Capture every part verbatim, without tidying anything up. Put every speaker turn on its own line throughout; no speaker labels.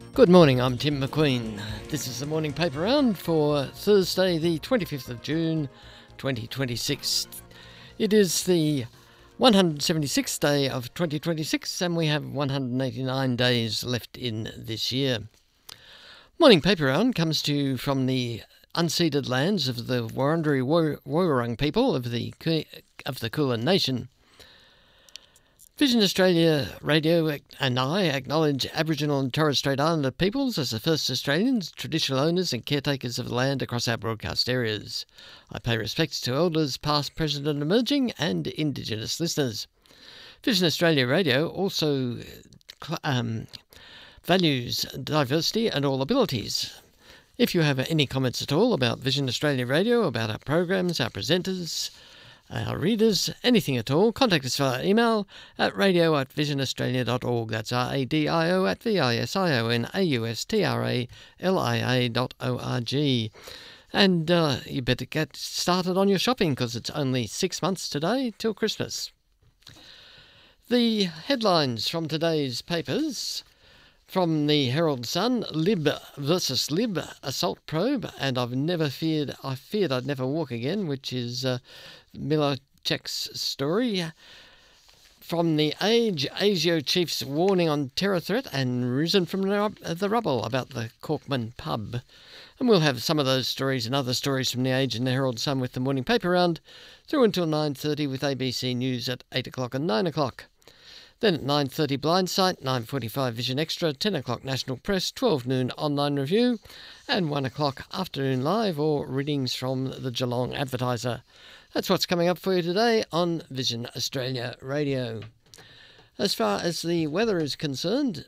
Good morning, I'm Tim McQueen. This is the morning paper round for Thursday the twenty-fifth of June twenty twenty-six. It is the one hundred seventy-sixth day of twenty twenty-six and we have one hundred eighty-nine days left in this year. Morning paper round comes to you from the unceded lands of the Wurundjeri Woi-wurrung people of the, of the Kulin Nation. Vision Australia Radio and I acknowledge Aboriginal and Torres Strait Islander peoples as the first Australians, traditional owners and caretakers of the land across our broadcast areas. I pay respects to elders past, present and emerging and Indigenous listeners. Vision Australia Radio also um, values diversity and all abilities. If you have any comments at all about Vision Australia Radio, about our programs, our presenters, our readers, anything at all, contact us via email at radio at vision australia dot org. That's R A D I O at V I S I O N A U S T R A L I A dot O R G. And uh, you better get started on your shopping because it's only six months today till Christmas. The headlines from today's papers. From the Herald Sun, Lib versus Lib, assault probe, and I've never feared, I feared I'd never walk again, which is uh, Milocek's story. From the Age, ASIO chiefs warning on terror threat and risen from the rubble about the Corkman pub. And we'll have some of those stories and other stories from the Age and the Herald Sun with the morning paper round through until nine thirty with A B C News at eight o'clock and nine o'clock. Then at nine thirty Blindsight, nine forty-five Vision Extra, ten o'clock National Press, twelve noon Online Review, and one o'clock Afternoon Live or readings from the Geelong Advertiser. That's what's coming up for you today on Vision Australia Radio. As far as the weather is concerned,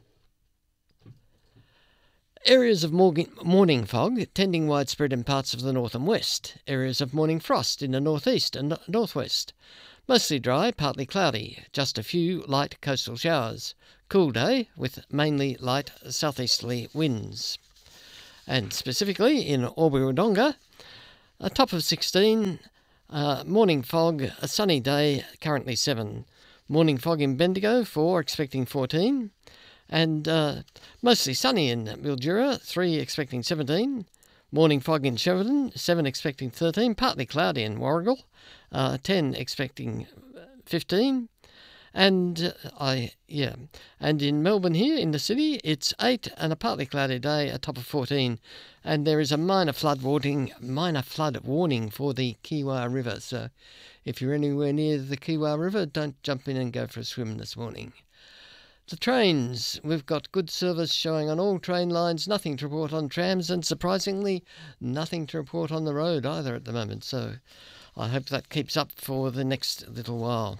areas of morning fog tending widespread in parts of the north and west. Areas of morning frost in the northeast and northwest. Mostly dry, partly cloudy, just a few light coastal showers. Cool day with mainly light southeasterly winds. And specifically in Albury-Wodonga, a top of sixteen, uh, morning fog, a sunny day, currently seven. Morning fog in Bendigo, four, expecting fourteen. And uh, mostly sunny in Mildura, three, expecting seventeen. Morning fog in Shepparton, seven expecting thirteen, partly cloudy in Warragul, uh, ten expecting fifteen, and uh, I yeah, and in Melbourne here in the city it's eight and a partly cloudy day, a top of fourteen, and there is a minor flood warning, minor flood warning for the Kiewa River. So, if you're anywhere near the Kiewa River, don't jump in and go for a swim this morning. The trains, we've got good service showing on all train lines, nothing to report on trams, and surprisingly, nothing to report on the road either at the moment. So I hope that keeps up for the next little while.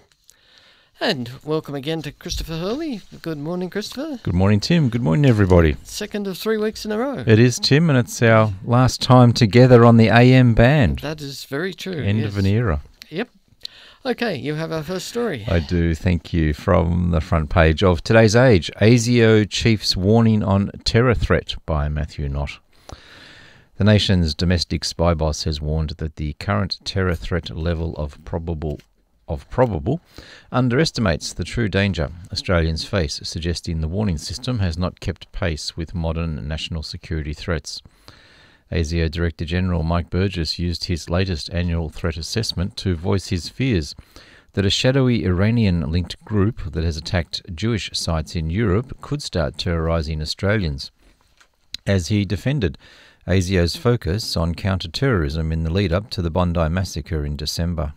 And welcome again to Christopher Hurley. Good morning, Christopher.
Good morning, Tim. Good morning, everybody.
Second of three weeks in a row.
It is, Tim, and it's our last time together on the A M band.
That is very true.
End
yes.
of an era.
Yep. Okay, you have our first story.
I do, thank you. From the front page of today's Age, ASIO chiefs warning on terror threat by Matthew Knott. The nation's domestic spy boss has warned that the current terror threat level of probable of probable underestimates the true danger Australians face, suggesting the warning system has not kept pace with modern national security threats. ASIO Director General Mike Burgess used his latest annual threat assessment to voice his fears that a shadowy Iranian-linked group that has attacked Jewish sites in Europe could start terrorising Australians, as he defended ASIO's focus on counter-terrorism in the lead-up to the Bondi massacre in December.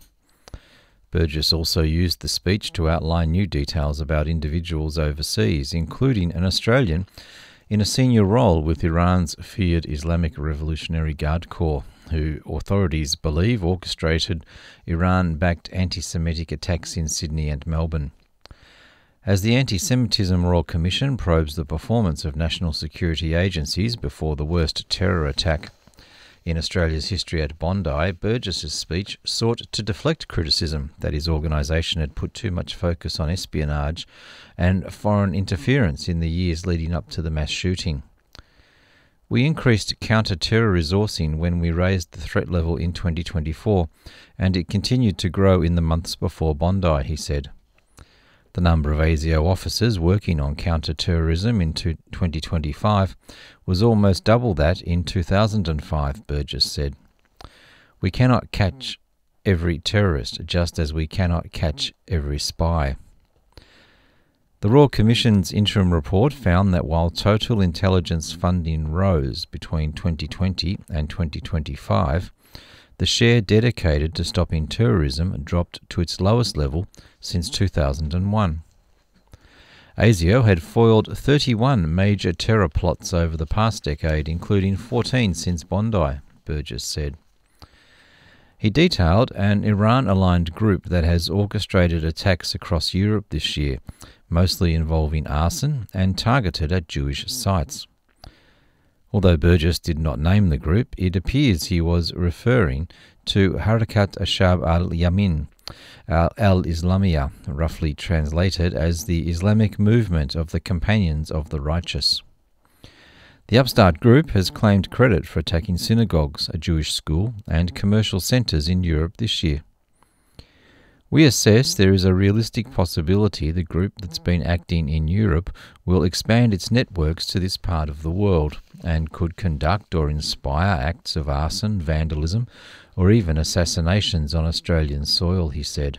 Burgess also used the speech to outline new details about individuals overseas, including an Australian in a senior role with Iran's feared Islamic Revolutionary Guard Corps, who authorities believe orchestrated Iran-backed anti-Semitic attacks in Sydney and Melbourne. As the Anti-Semitism Royal Commission probes the performance of national security agencies before the worst terror attack in Australia's history at Bondi, Burgess's speech sought to deflect criticism that his organisation had put too much focus on espionage and foreign interference in the years leading up to the mass shooting. We increased counter-terror resourcing when we raised the threat level in twenty twenty-four, and it continued to grow in the months before Bondi, he said. The number of ASIO officers working on counter-terrorism in twenty twenty-five was almost double that in two thousand five, Burgess said. We cannot catch every terrorist, just as we cannot catch every spy. The Royal Commission's interim report found that while total intelligence funding rose between twenty twenty and twenty twenty-five, the share dedicated to stopping terrorism dropped to its lowest level since two thousand one. ASIO had foiled thirty-one major terror plots over the past decade, including fourteen since Bondi, Burgess said. He detailed an Iran-aligned group that has orchestrated attacks across Europe this year, mostly involving arson and targeted at Jewish sites. Although Burgess did not name the group, it appears he was referring to Harakat Ashab al-Yamin, al-Islamiyah, roughly translated as the Islamic movement of the Companions of the Righteous. The upstart group has claimed credit for attacking synagogues, a Jewish school, and commercial centres in Europe this year. We assess there is a realistic possibility the group that's been acting in Europe will expand its networks to this part of the world and could conduct or inspire acts of arson, vandalism, or even assassinations on Australian soil, he said.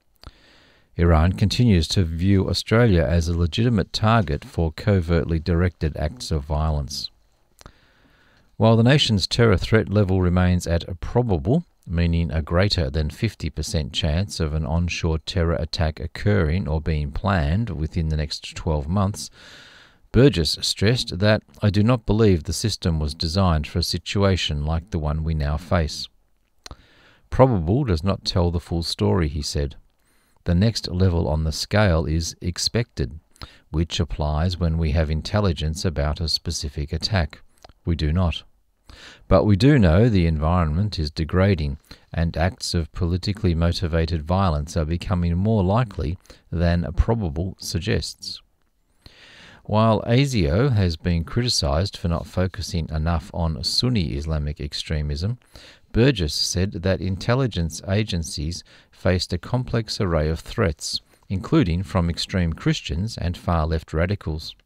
Iran continues to view Australia as a legitimate target for covertly directed acts of violence. While the nation's terror threat level remains at a probable, meaning a greater than fifty percent chance of an onshore terror attack occurring or being planned within the next twelve months, Burgess stressed that I do not believe the system was designed for a situation like the one we now face. Probable does not tell the full story, he said. The next level on the scale is expected, which applies when we have intelligence about a specific attack. We do not. But we do know the environment is degrading and acts of politically motivated violence are becoming more likely than probable suggests. While ASIO has been criticised for not focusing enough on Sunni Islamic extremism, Burgess said that intelligence agencies faced a complex array of threats, including from extreme Christians and far-left radicals.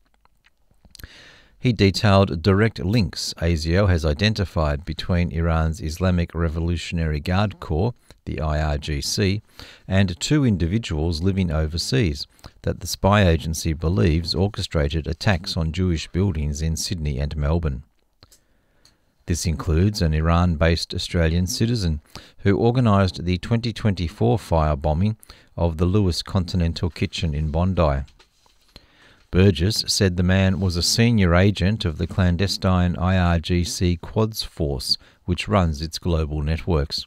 He detailed direct links ASIO has identified between Iran's Islamic Revolutionary Guard Corps, the I R G C, and two individuals living overseas that the spy agency believes orchestrated attacks on Jewish buildings in Sydney and Melbourne. This includes an Iran-based Australian citizen who organised the twenty twenty-four firebombing of the Lewis Continental Kitchen in Bondi. Burgess said the man was a senior agent of the clandestine I R G C Quds Force, which runs its global networks.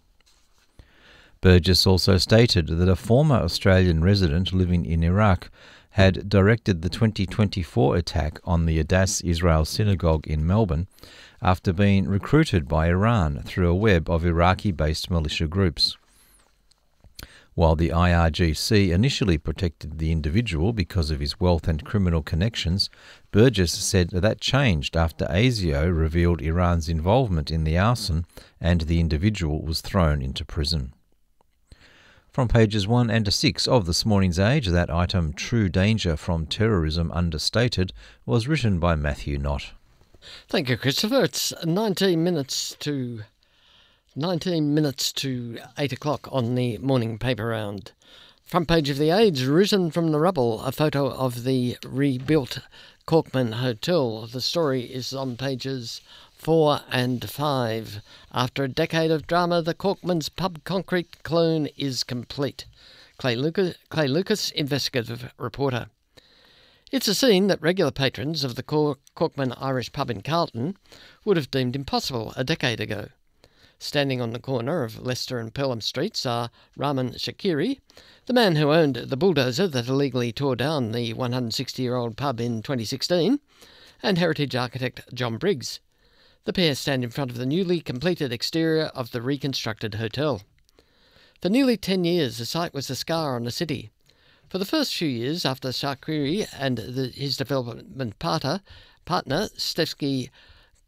Burgess also stated that a former Australian resident living in Iraq had directed the twenty twenty-four attack on the Adass Israel Synagogue in Melbourne after being recruited by Iran through a web of Iraqi-based militia groups. While the I R G C initially protected the individual because of his wealth and criminal connections, Burgess said that changed after ASIO revealed Iran's involvement in the arson and the individual was thrown into prison. From pages one and six of this morning's Age, that item, True Danger from Terrorism Understated, was written by Matthew Knott.
Thank you, Christopher. It's nineteen minutes to nineteen minutes to eight o'clock on the morning paper round. Front page of the Age, risen from the rubble, a photo of the rebuilt Corkman Hotel. The story is on pages four and five. After a decade of drama, the Corkman's pub concrete clone is complete. Clay Lucas, Clay Lucas, investigative reporter. It's a scene that regular patrons of the Cor- Corkman Irish pub in Carlton would have deemed impossible a decade ago. Standing on the corner of Leicester and Pelham Streets are Rahman Shakiri, the man who owned the bulldozer that illegally tore down the one hundred sixty-year-old pub in twenty sixteen, and heritage architect John Briggs. The pair stand in front of the newly completed exterior of the reconstructed hotel. For nearly ten years, the site was a scar on the city. For the first few years after Shakiri and the, his development partner, partner Stefsky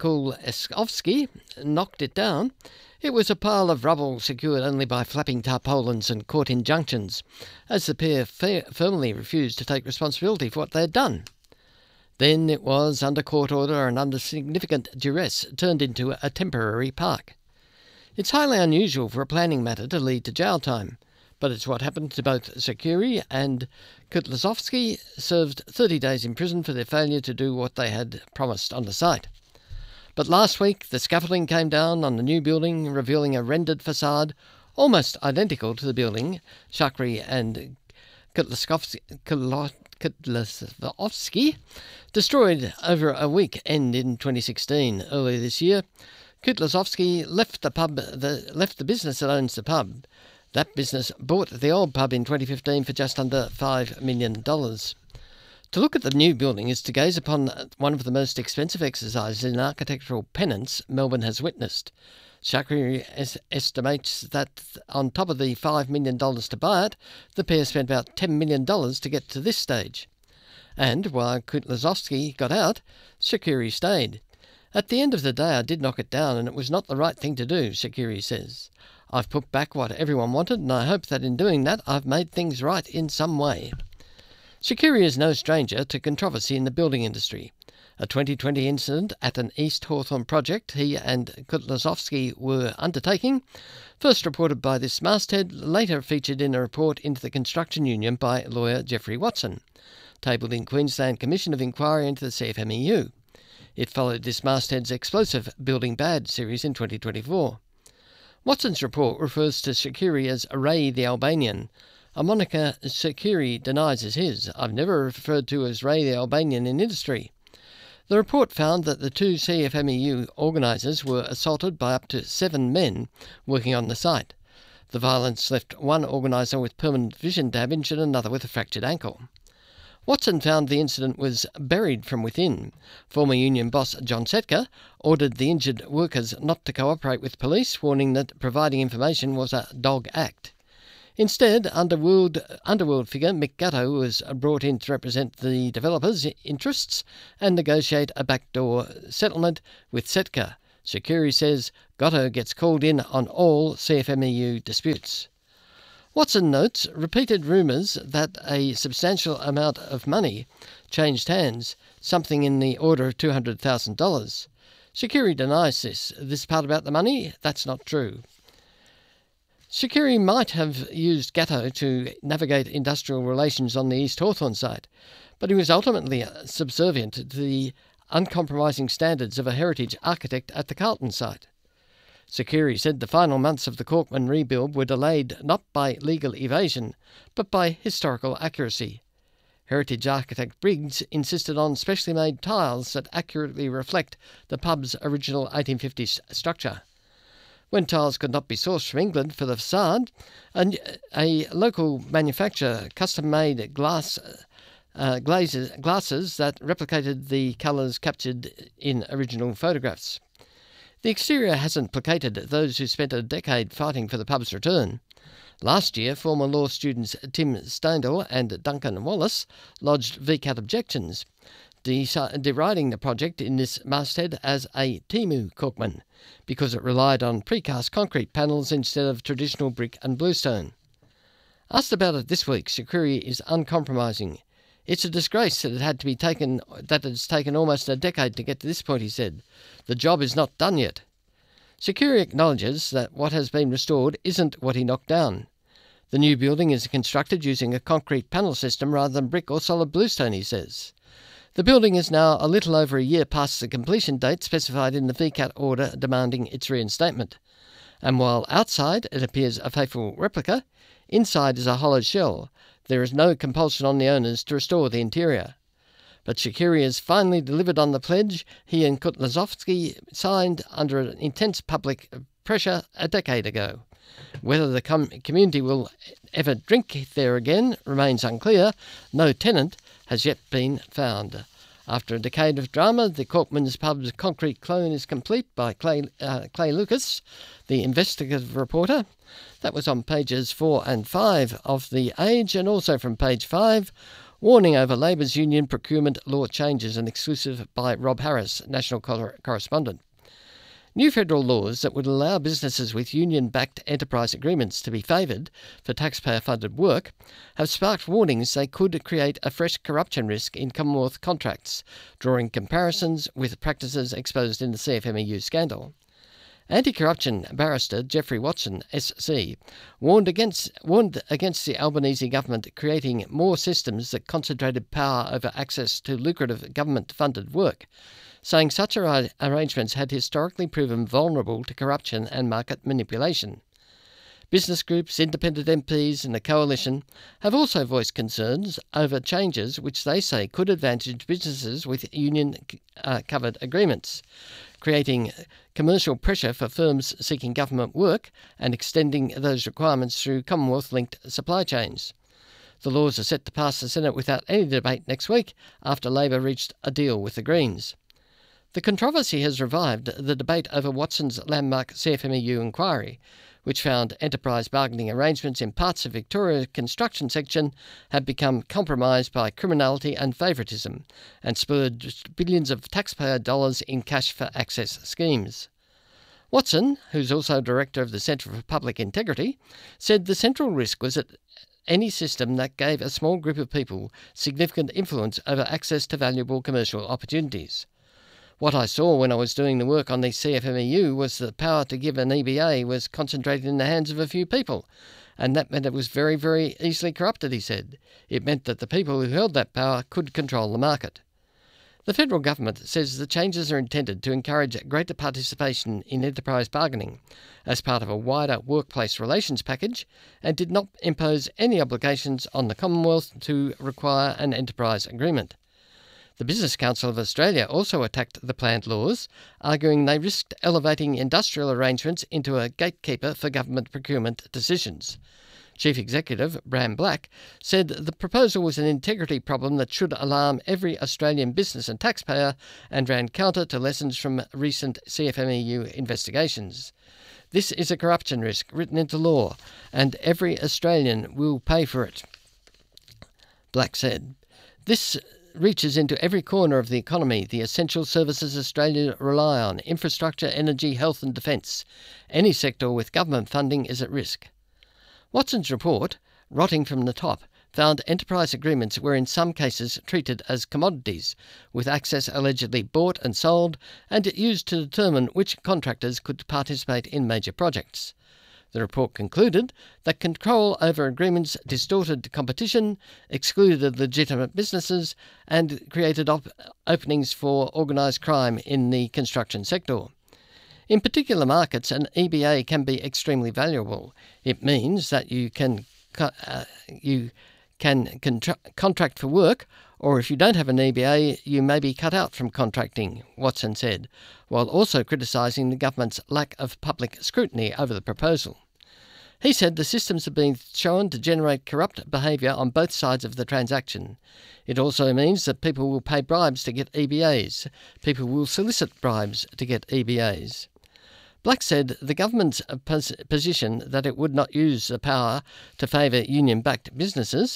Kuleskovsky knocked it down, it was a pile of rubble secured only by flapping tarpaulins and court injunctions, as the pair fa- firmly refused to take responsibility for what they had done. Then it was, under court order and under significant duress, turned into a temporary park. It's highly unusual for a planning matter to lead to jail time, but it's what happened to both Shakuri and Kutlesovsky, served thirty days in prison for their failure to do what they had promised on the site. But last week, the scaffolding came down on the new building, revealing a rendered facade almost identical to the building Shakuri and Kutleskovsky destroyed over a weekend in twenty sixteen. Earlier this year, Kutlesovsky left the pub, the, left the business that owns the pub. That business bought the old pub in twenty fifteen for just under five million dollars. To look at the new building is to gaze upon one of the most expensive exercises in architectural penance Melbourne has witnessed. Shakuri es- estimates that on top of the five million dollars to buy it, the pair spent about ten million dollars to get to this stage. And while Kutlesovsky got out, Shakuri stayed. At the end of the day, I did knock it down, and it was not the right thing to do, Shakuri says. I've put back what everyone wanted, and I hope that in doing that, I've made things right in some way. Shakuri is no stranger to controversy in the building industry. A twenty twenty incident at an East Hawthorn project he and Kutlesovsky were undertaking, first reported by this masthead, later featured in a report into the Construction Union by lawyer Geoffrey Watson, tabled in Queensland Commission of Inquiry into the C F M E U. It followed this masthead's explosive Building Bad series in twenty twenty-four. Watson's report refers to Shakuri as Ray the Albanian, a moniker Shakuri denies as his. I've never referred to as Ray the Albanian in industry. The report found that the two C F M E U organisers were assaulted by up to seven men working on the site. The violence left one organiser with permanent vision damage and another with a fractured ankle. Watson found the incident was buried from within. Former union boss John Setka ordered the injured workers not to cooperate with police, warning that providing information was a dog act. Instead, underworld, underworld figure Mick Gatto was brought in to represent the developers' interests and negotiate a backdoor settlement with Setka. Shakuri says Gatto gets called in on all C F M E U disputes. Watson notes repeated rumours that a substantial amount of money changed hands, something in the order of two hundred thousand dollars. Shakuri denies this. This part about the money, that's not true. Shakuri might have used Gatto to navigate industrial relations on the East Hawthorn site, but he was ultimately subservient to the uncompromising standards of a heritage architect at the Carlton site. Shakuri said the final months of the Corkman rebuild were delayed not by legal evasion, but by historical accuracy. Heritage architect Briggs insisted on specially made tiles that accurately reflect the pub's original eighteen fifties structure. When tiles could not be sourced from England for the facade, a, a local manufacturer custom-made glass uh, glazes, glasses that replicated the colours captured in original photographs. The exterior hasn't placated those who spent a decade fighting for the pub's return. Last year, former law students Tim Steindl and Duncan Wallace lodged V CAT objections, de- deriding the project in this masthead as a Timu Corkman, because it relied on precast concrete panels instead of traditional brick and bluestone. Asked about it this week, Shakuri is uncompromising. It's a disgrace that it had to be taken, that it's taken almost a decade to get to this point, he said. The job is not done yet. Shakuri acknowledges that what has been restored isn't what he knocked down. The new building is constructed using a concrete panel system rather than brick or solid bluestone, he says. The building is now a little over a year past the completion date specified in the V CAT order demanding its reinstatement. And while outside it appears a faithful replica, inside is a hollow shell. There is no compulsion on the owners to restore the interior. But Shakuri has finally delivered on the pledge he and Kutlesovsky signed under an intense public pressure a decade ago. Whether the com- community will ever drink there again remains unclear. No tenant has yet been found. After a decade of drama, the Corkman's pub's concrete clone is complete by Clay, uh, Clay Lucas, the investigative reporter. That was on pages four and five of The Age, and also from page five, warning over Labor's union procurement law changes, and exclusive by Rob Harris, national cor- correspondent. New federal laws that would allow businesses with union-backed enterprise agreements to be favoured for taxpayer-funded work have sparked warnings they could create a fresh corruption risk in Commonwealth contracts, drawing comparisons with practices exposed in the C F M E U scandal. Anti-corruption barrister Geoffrey Watson, S C, warned against, warned against the Albanese government creating more systems that concentrated power over access to lucrative government-funded work, saying such ar- arrangements had historically proven vulnerable to corruption and market manipulation. Business groups, independent M Ps and the Coalition have also voiced concerns over changes which they say could advantage businesses with union-covered uh, agreements, creating commercial pressure for firms seeking government work and extending those requirements through Commonwealth-linked supply chains. The laws are set to pass the Senate without any debate next week after Labor reached a deal with the Greens. The controversy has revived the debate over Watson's landmark C F M E U inquiry, which found enterprise bargaining arrangements in parts of Victoria's construction section had become compromised by criminality and favouritism and spurred billions of taxpayer dollars in cash for access schemes. Watson, who's also director of the Centre for Public Integrity, said the central risk was that any system that gave a small group of people significant influence over access to valuable commercial opportunities. What I saw when I was doing the work on the C F M E U was the power to give an E B A was concentrated in the hands of a few people, and that meant it was very, very easily corrupted, he said. It meant that the people who held that power could control the market. The federal government says the changes are intended to encourage greater participation in enterprise bargaining as part of a wider workplace relations package, and did not impose any obligations on the Commonwealth to require an enterprise agreement. The Business Council of Australia also attacked the planned laws, arguing they risked elevating industrial arrangements into a gatekeeper for government procurement decisions. Chief Executive Bram Black said the proposal was an integrity problem that should alarm every Australian business and taxpayer, and ran counter to lessons from recent C F M E U investigations. This is a corruption risk written into law, and every Australian will pay for it, Black said. This reaches into every corner of the economy, the essential services Australia rely on: infrastructure, energy, health and defence. Any sector with government funding is at risk. Watson's report, Rotting from the Top, found enterprise agreements were in some cases treated as commodities, with access allegedly bought and sold, and used to determine which contractors could participate in major projects. The report concluded that control over agreements distorted competition, excluded legitimate businesses, and created op- openings for organised crime in the construction sector. In particular markets, an E B A can be extremely valuable. It means that you can co- uh, you can contra- contract for work, or if you don't have an E B A, you may be cut out from contracting, Watson said, while also criticising the government's lack of public scrutiny over the proposal. He said the systems have been shown to generate corrupt behaviour on both sides of the transaction. It also means that people will pay bribes to get E B As. People will solicit bribes to get E B As. Black said the government's pos- position that it would not use the power to favour union-backed businesses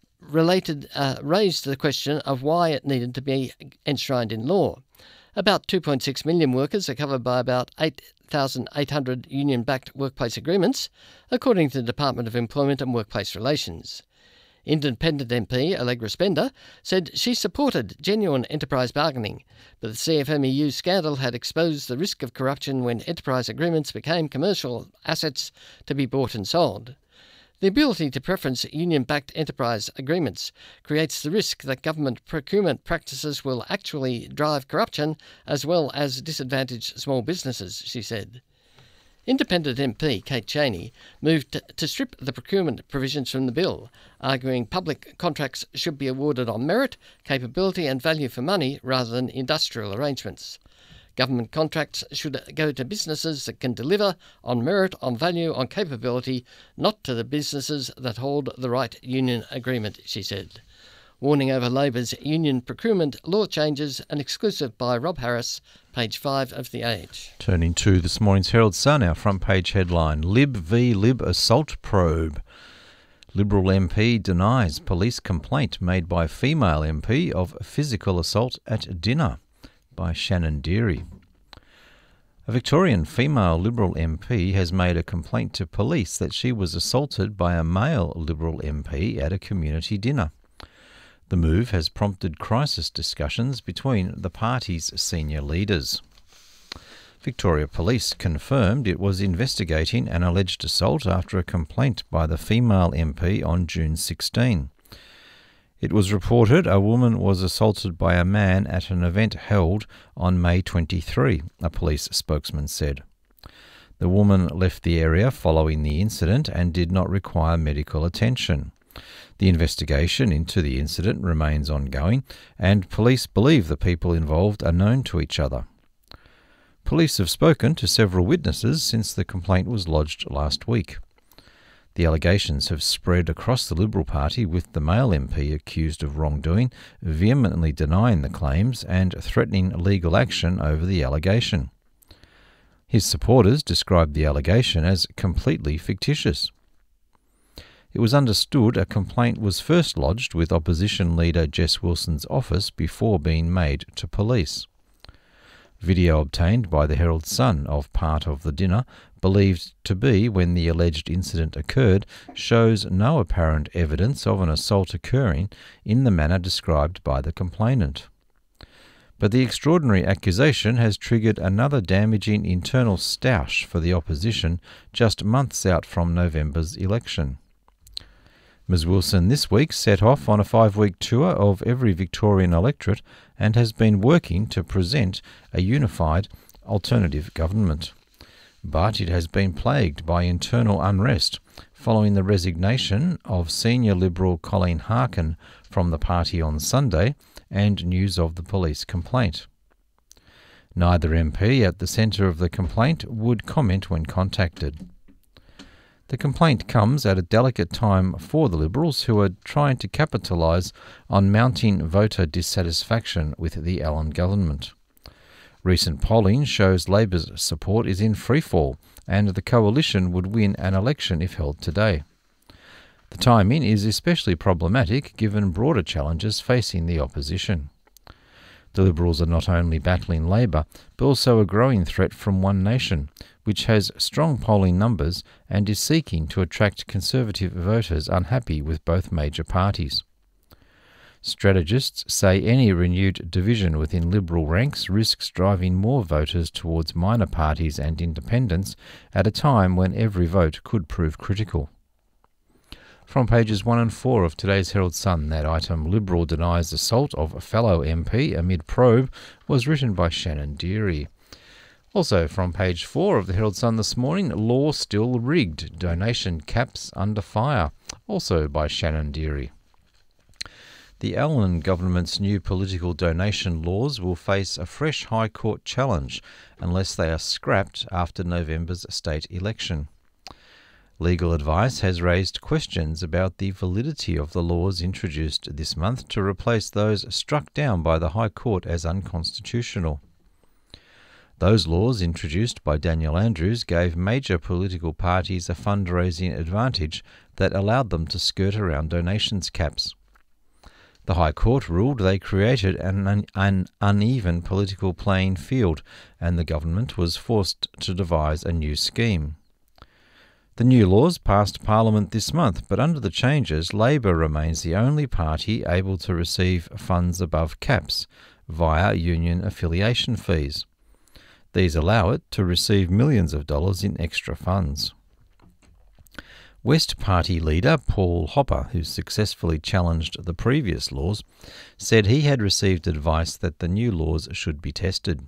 related uh, raised the question of why it needed to be enshrined in law. About two point six million workers are covered by about eight thousand eight hundred union-backed workplace agreements, according to the Department of Employment and Workplace Relations. Independent M P Allegra Spender said she supported genuine enterprise bargaining, but the C F M E U scandal had exposed the risk of corruption when enterprise agreements became commercial assets to be bought and sold. The ability to preference union-backed enterprise agreements creates the risk that government procurement practices will actually drive corruption as well as disadvantage small businesses, she said. Independent M P Kate Chaney moved to strip the procurement provisions from the bill, arguing public contracts should be awarded on merit, capability and value for money rather than industrial arrangements. Government contracts should go to businesses that can deliver on merit, on value, on capability, not to the businesses that hold the right union agreement, she said. Warning over Labor's union procurement law changes, an exclusive by Rob Harris, page five of The Age.
Turning to this morning's Herald Sun, our front page headline, Lib v Lib assault probe. Liberal M P denies police complaint made by female M P of physical assault at dinner, by Shannon Deary. A Victorian female Liberal M P has made a complaint to police that she was assaulted by a male Liberal M P at a community dinner. The move has prompted crisis discussions between the party's senior leaders. Victoria Police confirmed it was investigating an alleged assault after a complaint by the female M P on June sixteenth. It was reported a woman was assaulted by a man at an event held on May twenty-third, a police spokesman said. The woman left the area following the incident and did not require medical attention. The investigation into the incident remains ongoing, and police believe the people involved are known to each other. Police have spoken to several witnesses since the complaint was lodged last week. The allegations have spread across the Liberal Party, with the male M P accused of wrongdoing, vehemently denying the claims and threatening legal action over the allegation. His supporters described the allegation as completely fictitious. It was understood a complaint was first lodged with opposition leader Jess Wilson's office before being made to police. Video obtained by the Herald Sun of part of the dinner, believed to be when the alleged incident occurred, shows no apparent evidence of an assault occurring in the manner described by the complainant. But the extraordinary accusation has triggered another damaging internal stoush for the opposition just months out from November's election. Miz Wilson this week set off on a five-week tour of every Victorian electorate and has been working to present a unified alternative government. But it has been plagued by internal unrest following the resignation of senior Liberal Colleen Harkin from the party on Sunday and news of the police complaint. Neither M P at the centre of the complaint would comment when contacted. The complaint comes at a delicate time for the Liberals, who are trying to capitalise on mounting voter dissatisfaction with the Allen government. Recent polling shows Labor's support is in freefall, and the coalition would win an election if held today. The timing is especially problematic given broader challenges facing the opposition. The Liberals are not only battling Labor, but also a growing threat from One Nation, which has strong polling numbers and is seeking to attract Conservative voters unhappy with both major parties. Strategists say any renewed division within Liberal ranks risks driving more voters towards minor parties and independents at a time when every vote could prove critical. From pages one and four of today's Herald Sun, that item, Liberal denies assault of a fellow M P amid probe, was written by Shannon Deary. Also from page four of the Herald Sun this morning, law still rigged, donation caps under fire, also by Shannon Deary. The Allen government's new political donation laws will face a fresh High Court challenge unless they are scrapped after November's state election. Legal advice has raised questions about the validity of the laws introduced this month to replace those struck down by the High Court as unconstitutional. Those laws, introduced by Daniel Andrews, gave major political parties a fundraising advantage that allowed them to skirt around donations caps. The High Court ruled they created an, un- an uneven political playing field, and the government was forced to devise a new scheme. The new laws passed Parliament this month, but under the changes, Labor remains the only party able to receive funds above caps via union affiliation fees. These allow it to receive millions of dollars in extra funds. West Party leader Paul Hopper, who successfully challenged the previous laws, said he had received advice that the new laws should be tested.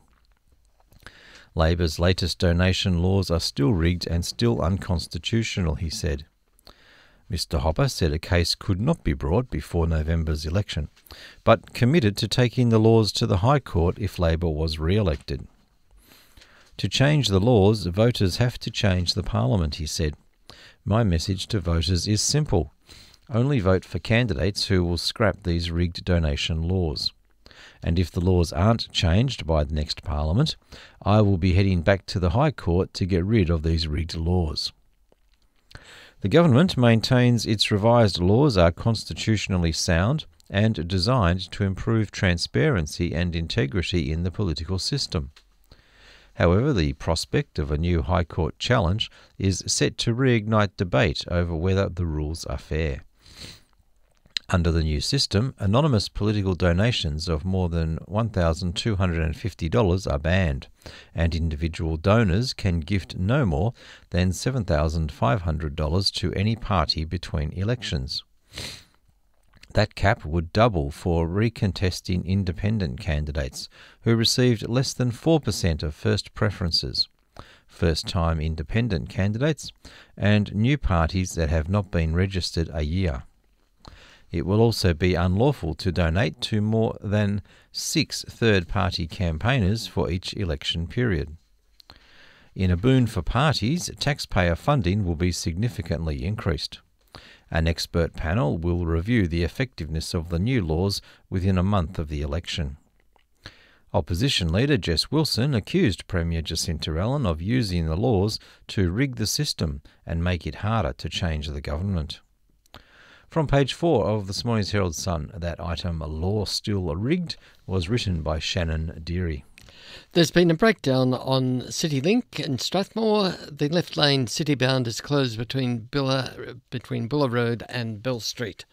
Labor's latest donation laws are still rigged and still unconstitutional, he said. Mister Hopper said a case could not be brought before November's election, but committed to taking the laws to the High Court if Labor was re-elected. To change the laws, voters have to change the Parliament, he said. My message to voters is simple. Only vote for candidates who will scrap these rigged donation laws. And if the laws aren't changed by the next Parliament, I will be heading back to the High Court to get rid of these rigged laws. The government maintains its revised laws are constitutionally sound and designed to improve transparency and integrity in the political system. However, the prospect of a new High Court challenge is set to reignite debate over whether the rules are fair. Under the new system, anonymous political donations of more than one thousand two hundred fifty dollars are banned, and individual donors can gift no more than seven thousand five hundred dollars to any party between elections. That cap would double for recontesting independent candidates who received less than four percent of first preferences, first-time independent candidates, and new parties that have not been registered a year. It will also be unlawful to donate to more than six third-party campaigners for each election period. In a boon for parties, taxpayer funding will be significantly increased. An expert panel will review the effectiveness of the new laws within a month of the election. Opposition leader Jess Wilson accused Premier Jacinta Allen of using the laws to rig the system and make it harder to change the government. From page four of this morning's Herald Sun, that item, Law Still Rigged, was written by Shannon Deary.
There's been a breakdown on CityLink in Strathmore. The left lane citybound is closed between Buller, between Buller Road and Bell Street.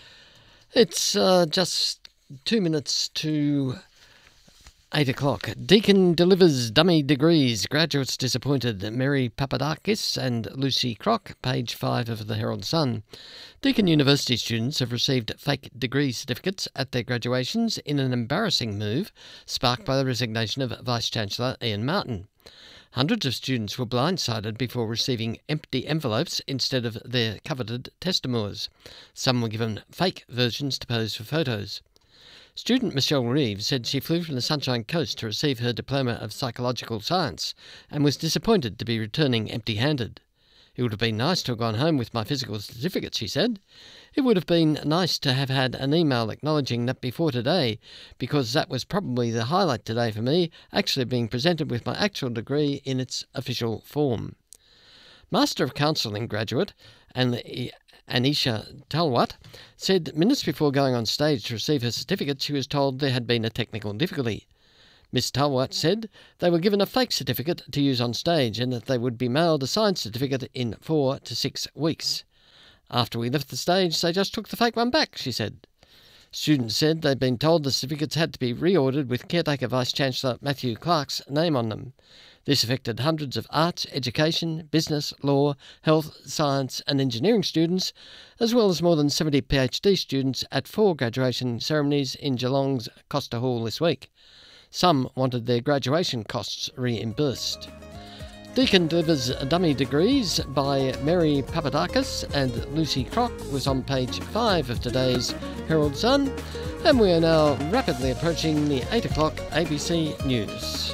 It's uh, just two minutes to eight o'clock. Deakin delivers dummy degrees. Graduates disappointed. Mary Papadakis and Lucy Crock, page five of the Herald Sun. Deakin University students have received fake degree certificates at their graduations in an embarrassing move sparked by the resignation of Vice-Chancellor Ian Martin. Hundreds of students were blindsided before receiving empty envelopes instead of their coveted testimonials. Some were given fake versions to pose for photos. Student Michelle Reeves said she flew from the Sunshine Coast to receive her Diploma of Psychological Science and was disappointed to be returning empty-handed. It would have been nice to have gone home with my physical certificate, she said. It would have been nice to have had an email acknowledging that before today, because that was probably the highlight today for me, actually being presented with my actual degree in its official form. Master of Counselling graduate and Anisha Talwat said minutes before going on stage to receive her certificate, she was told there had been a technical difficulty. Miss Talwat said they were given a fake certificate to use on stage and that they would be mailed a signed certificate in four to six weeks. After we left the stage, they just took the fake one back, she said. Students said they'd been told the certificates had to be reordered with caretaker Vice-Chancellor Matthew Clark's name on them. This affected hundreds of arts, education, business, law, health, science and engineering students, as well as more than seventy PhD students at four graduation ceremonies in Geelong's Costa Hall this week. Some wanted their graduation costs reimbursed. Deakin delivers dummy degrees by Mary Papadakis and Lucy Crock was on page five of today's Herald Sun, and we are now rapidly approaching the eight o'clock A B C News.